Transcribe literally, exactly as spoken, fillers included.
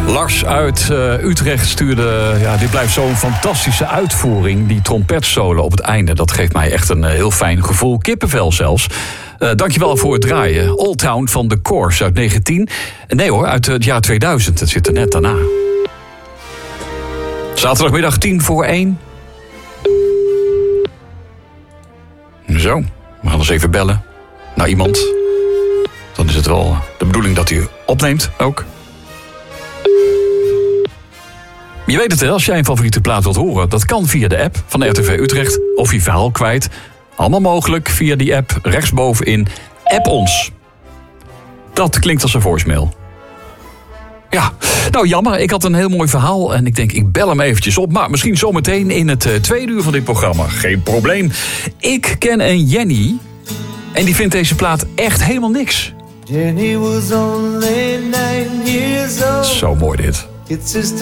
Lars uit uh, Utrecht stuurde... Ja, dit blijft zo'n fantastische uitvoering. Die trompetsolo op het einde. Dat geeft mij echt een uh, heel fijn gevoel. Kippenvel zelfs. Uh, dankjewel voor het draaien. Old Town van The Course uit negentien. Nee hoor, uit het jaar tweeduizend. Het zit er net daarna. Zaterdagmiddag tien voor één. Zo, we gaan eens even bellen naar iemand. Dan is het wel de bedoeling dat hij opneemt ook. Je weet het hè, als jij een favoriete plaat wilt horen... dat kan via de app van R T V Utrecht of je verhaal kwijt. Allemaal mogelijk via die app rechtsbovenin. App ons. Dat klinkt als een voicemail. Ja, nou jammer, ik had een heel mooi verhaal... en ik denk, ik bel hem eventjes op... maar misschien zometeen in het uh, tweede uur van dit programma. Geen probleem. Ik ken een Jenny... en die vindt deze plaat echt helemaal niks. Jenny was only nine years old. Zo mooi dit. It's just